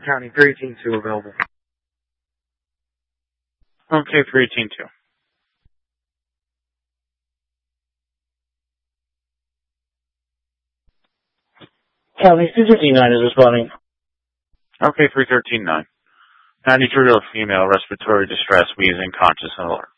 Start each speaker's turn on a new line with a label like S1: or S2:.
S1: County, 318-2 available.
S2: Okay, 318-2.
S3: County 313-9 is responding.
S2: Okay, 313-9. 93-year-old female, respiratory distress, wheezing, conscious and alert.